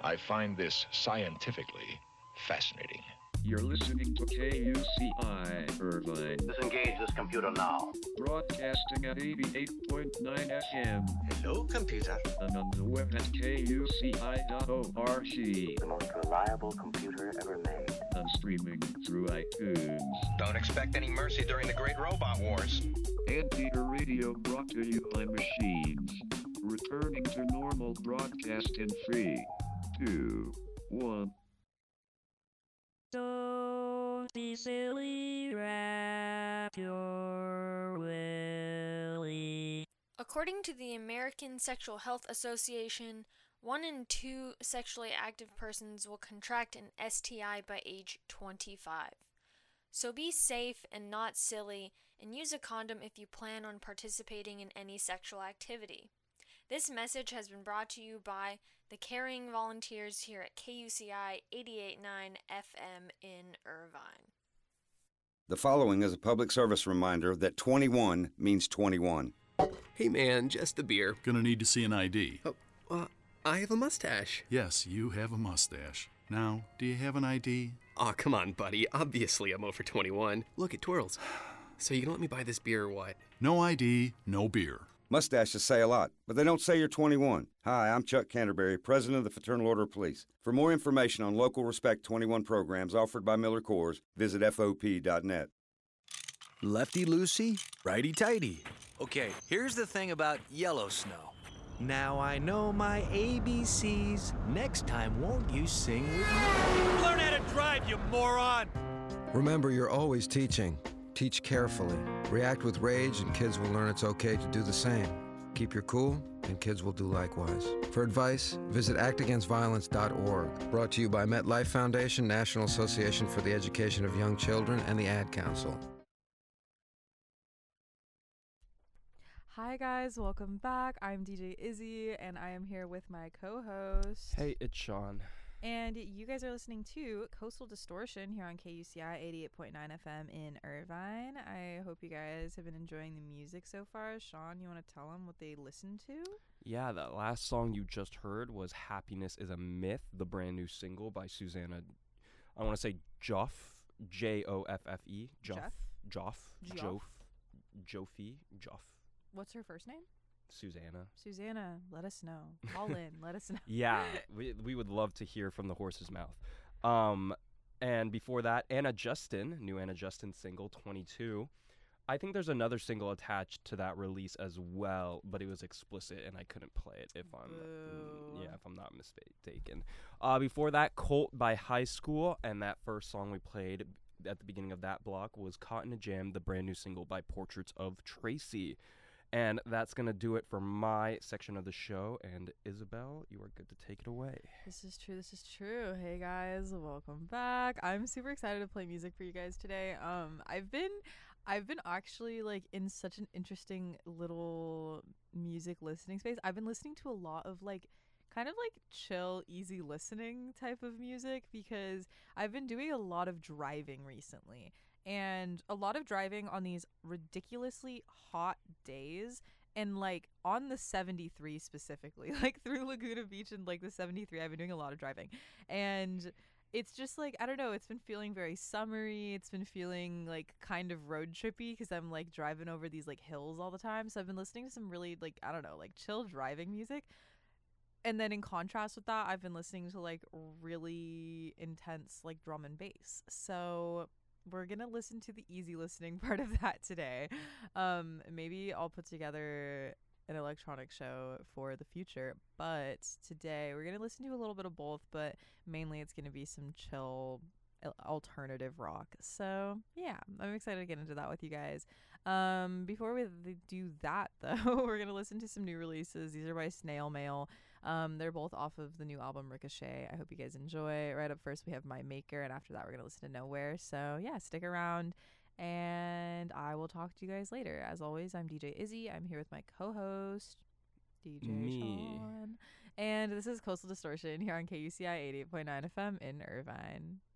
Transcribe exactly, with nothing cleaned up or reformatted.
I find this scientifically fascinating. You're listening to K U C I Irvine. Disengage this computer now. Broadcasting at eighty-eight point nine F M. Hello, computer. And on the web at K U C I dot org. The most reliable computer ever made. And streaming through iTunes. Don't expect any mercy during the Great Robot Wars. Anteater Radio brought to you by machines. Returning to normal broadcast in three, two, one. Don't be silly, wrap your willy. According to the American Sexual Health Association, one in two sexually active persons will contract an S T I by age twenty-five. So be safe and not silly, and use a condom if you plan on participating in any sexual activity. This message has been brought to you by the caring volunteers here at K U C I eighty-eight point nine F M in Irvine. The following is a public service reminder that twenty-one means twenty-one. Hey man, just a beer. Gonna need to see an I D. Oh, uh, I have a mustache. Yes, you have a mustache. Now, do you have an I D? Aw, oh, come on, buddy. Obviously I'm over twenty-one. Look, it twirls. So you gonna let me buy this beer or what? No I D, no beer. Mustaches say a lot, but they don't say you're twenty-one. Hi, I'm Chuck Canterbury, President of the Fraternal Order of Police. For more information on local Respect twenty-one programs offered by Miller Coors, visit F O P dot net. Lefty-loosey, righty-tighty. Okay, here's the thing about yellow snow. Now I know my A B Cs. Next time, won't you sing with me? Learn how to drive, you moron! Remember, you're always teaching. Teach carefully. React with rage, and kids will learn it's okay to do the same. Keep your cool, and kids will do likewise. For advice, visit act against violence dot org. Brought to you by MetLife Foundation, National Association for the Education of Young Children, and the Ad Council. Hi guys, welcome back. I'm D J Izzy, and I am here with my co-host. Hey, it's Sean. And you guys are listening to Coastal Distortion here on K U C I eighty-eight point nine F M in Irvine. I hope you guys have been enjoying the music so far. Sean, you want to tell them what they listened to? Yeah, that last song you just heard was Happiness is a Myth, the brand new single by Susanna, I want to say Joff, J O F F E. Joff. Joff. Joff. Joffy. Joff. What's her first name? Susanna. Susanna, let us know. Call in, let us know. Yeah, we we would love to hear from the horse's mouth. Um, and before that, Anna Justin, new Anna Justin single, twenty-two. I think there's another single attached to that release as well, but it was explicit and I couldn't play it if I'm mm, yeah if I'm not mistaken. Uh, before that, Colt by High School, and that first song we played at the beginning of that block was Caught in a Jam, the brand new single by Portraits of Tracy. And that's going to do it for my section of the show. And Isabel, you are good to take it away. This is true. This is true. Hey, guys. Welcome back. I'm super excited to play music for you guys today. Um, I've been... I've been actually, like, in such an interesting little music listening space. I've been listening to a lot of, like, kind of, like, chill, easy listening type of music because I've been doing a lot of driving recently. And a lot of driving on these ridiculously hot days, and like on the seventy-three specifically, like through Laguna Beach and like the seventy-three, I've been doing a lot of driving. And it's just like, I don't know, it's been feeling very summery. It's been feeling like kind of road trippy because I'm like driving over these like hills all the time. So I've been listening to some really like, I don't know, like chill driving music. And then in contrast with that, I've been listening to like really intense like drum and bass. So we're going to listen to the easy listening part of that today. Um, maybe I'll put together an electronic show for the future. But today we're going to listen to a little bit of both, but mainly it's going to be some chill alternative rock. So yeah, I'm excited to get into that with you guys. Um, before we do that though, we're going to listen to some new releases. These are by Snail Mail. Um, they're both off of the new album Ricochet. I hope you guys enjoy. Right up first we have My Maker, and after that we're going to listen to Nowhere. So yeah, stick around and I will talk to you guys later. As always, I'm D J Izzy. I'm here with my co-host D J Me. Sean. And this is Coastal Distortion here on K U C I eighty-eight point nine F M in Irvine.